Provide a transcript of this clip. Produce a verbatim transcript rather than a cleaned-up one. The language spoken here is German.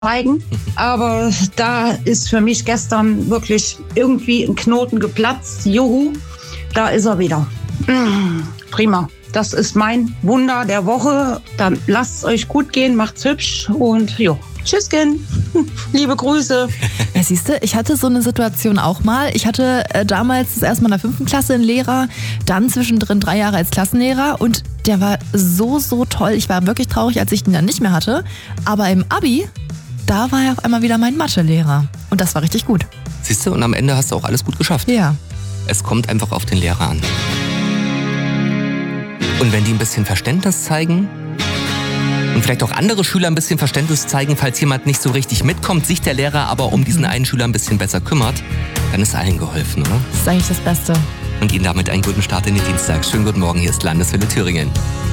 zeigen. Aber da ist für mich gestern wirklich irgendwie ein Knoten geplatzt. Juhu, da ist er wieder. Mmh, prima. Das ist mein Wunder der Woche. Dann lasst es euch gut gehen, macht's hübsch und jo. Tschüsschen, liebe Grüße. Ja, siehst du, ich hatte so eine Situation auch mal. Ich hatte äh, damals das erste Mal in der fünften Klasse einen Lehrer, dann zwischendrin drei Jahre als Klassenlehrer und der war so, so toll. Ich war wirklich traurig, als ich den dann nicht mehr hatte. Aber im Abi, da war er auf einmal wieder mein Mathelehrer und das war richtig gut. Siehst du, und am Ende hast du auch alles gut geschafft. Ja. Es kommt einfach auf den Lehrer an. Und wenn die ein bisschen Verständnis zeigen und vielleicht auch andere Schüler ein bisschen Verständnis zeigen, falls jemand nicht so richtig mitkommt, sich der Lehrer aber um diesen einen Schüler ein bisschen besser kümmert, dann ist allen geholfen, oder? Das ist eigentlich das Beste. Und Ihnen damit einen guten Start in den Dienstag. Schönen guten Morgen, hier ist Landeswelle Thüringen.